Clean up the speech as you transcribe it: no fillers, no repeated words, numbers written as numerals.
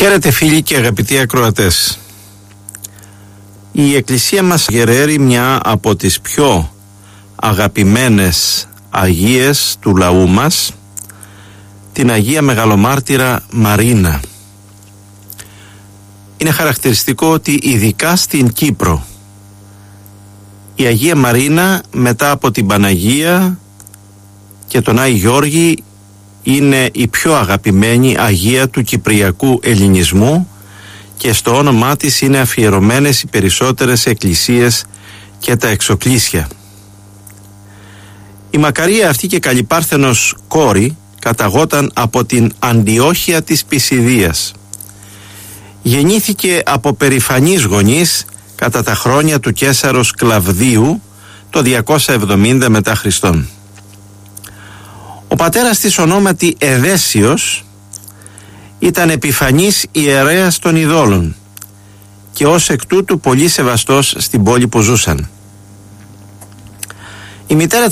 Χαίρετε φίλοι και αγαπητοί ακροατές. Η Εκκλησία μας γεραίρει μια από τις πιο αγαπημένες Αγίες του λαού μας, την Αγία Μεγαλομάρτυρα Μαρίνα. Είναι χαρακτηριστικό ότι ειδικά στην Κύπρο η Αγία Μαρίνα μετά από την Παναγία και τον Άη Γιώργη είναι η πιο αγαπημένη Αγία του κυπριακού ελληνισμού και στο όνομά της είναι αφιερωμένες οι περισσότερες εκκλησίες και τα εξοκλήσια. Η μακαρία αυτή και καλυπάρθενος κόρη καταγόταν από την Αντιόχεια της Πισιδίας. Γεννήθηκε από περηφανείς γονείς κατά τα χρόνια του Καίσαρος Κλαβδίου το 270 μετά Χριστόν. Ο πατέρας της, ονόματι Εδέσιος, ήταν επιφανής ιερέας των ειδόλων και ως εκ τούτου πολύ σεβαστός στην πόλη που ζούσαν. Η μητέρα